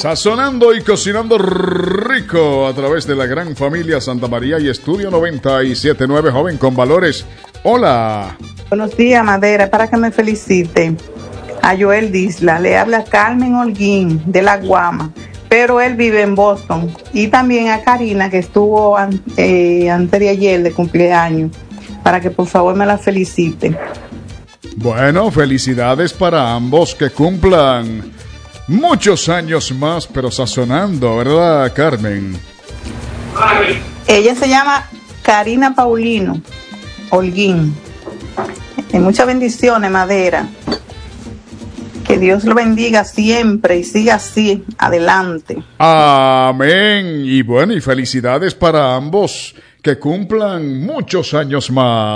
Sazonando y cocinando rico a través de la gran familia Santa María y Estudio 97.9, joven con valores. Hola. Buenos días, Madera, para que me felicite a Joel Disla. Le habla Carmen Holguín de La Guama, pero él vive en Boston. Y también a Karina, que estuvo antes de ayer de cumpleaños, para que por favor me la felicite. Bueno, felicidades para ambos, que cumplan muchos años más, pero sazonando, ¿verdad, Carmen? Ella se llama Karina Paulino Holguín. Muchas bendiciones, Madera. Que Dios lo bendiga siempre y siga así, adelante. Amén. Y bueno, y felicidades para ambos, que cumplan muchos años más.